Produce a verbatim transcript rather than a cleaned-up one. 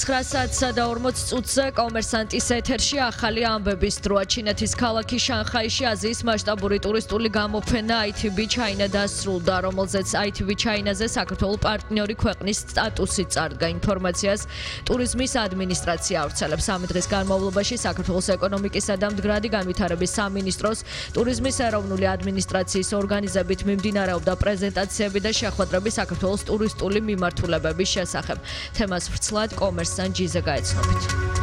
ცხრა საათსა და ორმოც წუთზე კომერსანტის ეთერში ახალი ამბების დროა. ჩინეთის ქალაქი შანხაიში აზიის მასშტაბური ტურისტული გამოფენა I T B China დასრულდა, რომელზეც I T B China-ზე საქართველოს პარტნიორი ქვეყნის სტატუსი წარდგა. ინფორმაციას ტურიზმის ადმინისტრაცია ავრცელებს. სამი დღის განმავლობაში საქართველოს ეკონომიკისა და მდგრადი განვითარების სამინისტროს ტურიზმის ეროვნული ადმინისტრაციის ორგანიზებით მიმდინარეობდა პრეზენტაციები და შეხვედრები საქართველოს ტურისტული მიმართულებების შესახებ. თემას ვრცლად კომერსანტ ჯიზე გაეცნობით.